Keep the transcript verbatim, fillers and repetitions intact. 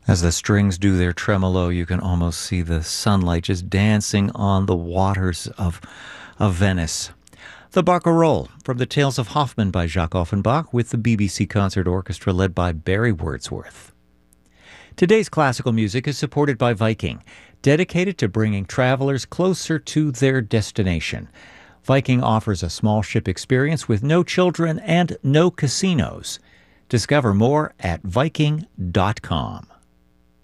As the strings do their tremolo, you can almost see the sunlight just dancing on the waters of, of Venice. The Barcarolle, from the Tales of Hoffmann by Jacques Offenbach, with the B B C Concert Orchestra led by Barry Wordsworth. Today's classical music is supported by Viking, dedicated to bringing travelers closer to their destination. Viking offers a small ship experience with no children and no casinos. Discover more at Viking dot com.